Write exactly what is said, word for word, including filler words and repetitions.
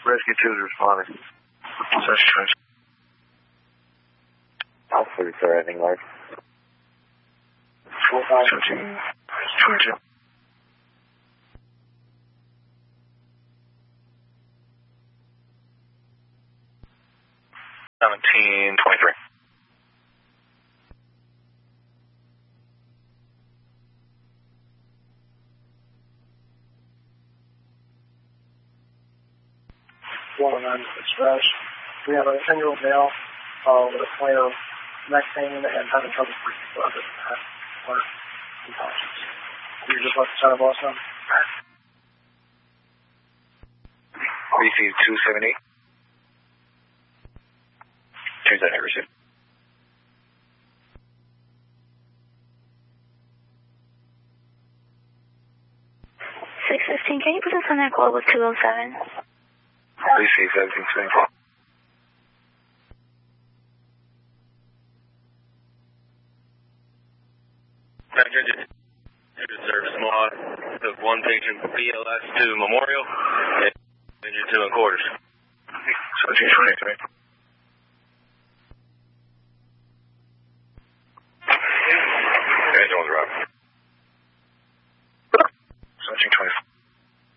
Rescue two is responding. Search trench. Alpha thirty-four, heading large. Searching. Searching. Seventeen twenty-three. one oh nine Express. We have a ten-year-old male uh, with a flare of neck pain and having trouble breathing. So other than that, we're unconscious. You just let the center boss know. Receive two seventy. two seventy received. six fifteen, can you put us on that call with two oh seven? Receive seventeen twenty-four. Service mod, took one patient from B L S to Memorial, and injured two in quarters. seventeen twenty-three.